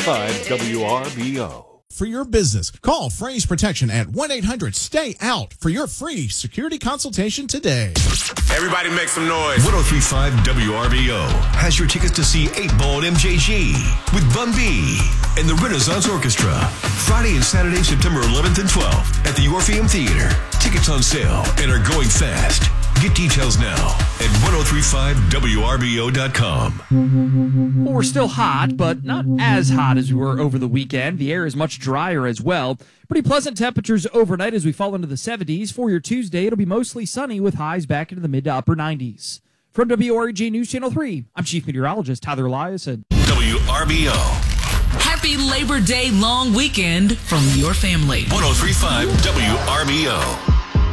103.5 WRBO. For your business, call Phrase Protection at 1-800-STAY-OUT for your free security consultation today. Everybody make some noise. 103.5 WRBO has your tickets to see 8-Ball at MJG with Bun B and the Renaissance Orchestra. Friday and Saturday, September 11th and 12th at the Orpheum Theater. Tickets on sale and are going fast. Get details now at 1035WRBO.com. Well, we're still hot, but not as hot as we were over the weekend. The air is much drier as well. Pretty pleasant temperatures overnight as we fall into the 70s. For your Tuesday, it'll be mostly sunny with highs back into the mid to upper 90s. From WREG News Channel 3, I'm Chief Meteorologist Tyler Elias. WRBO. Happy Labor Day long weekend from your family. 1035 WRBO.